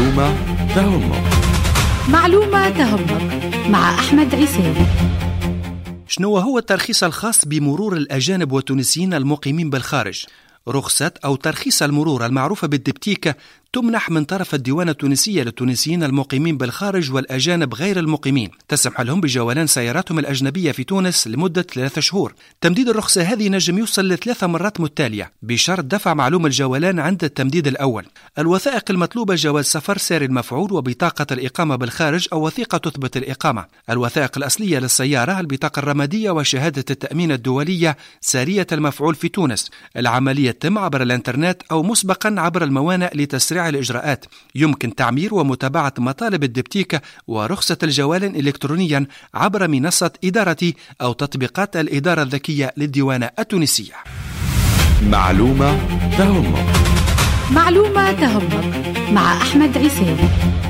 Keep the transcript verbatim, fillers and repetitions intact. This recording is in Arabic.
معلومة تهمك. معلومة تهمك مع أحمد عسيري. شنو هو الترخيص الخاص بمرور الأجانب والتونسيين المقيمين بالخارج؟ رخصة أو ترخيص المرور المعروفة بالدبتيكة تمنح من طرف الديوان التونسية للتونسيين المقيمين بالخارج والأجانب غير المقيمين، تسمح لهم بجولان سياراتهم الأجنبية في تونس لمدة ثلاثة شهور. تمديد الرخصة هذه نجم يوصل لثلاث مرات متتالية بشرط دفع معلوم الجولان عند التمديد الأول. الوثائق المطلوبة جواز سفر ساري المفعول وبطاقة الإقامة بالخارج أو وثيقة تثبت الإقامة. الوثائق الأصلية للسيارة البطاقة الرمادية وشهادة التأمين الدولية سارية المفعول في تونس. العملية تتم عبر الانترنت أو مسبقا عبر الموانئ لتسريع الإجراءات. يمكن تعمير ومتابعة مطالب الدبتيكة ورخصة الجوال إلكترونيا عبر منصة إدارتي أو تطبيقات الإدارة الذكية للديوان التونسية. معلومة تهمك. معلومة تهمك مع أحمد عسيري.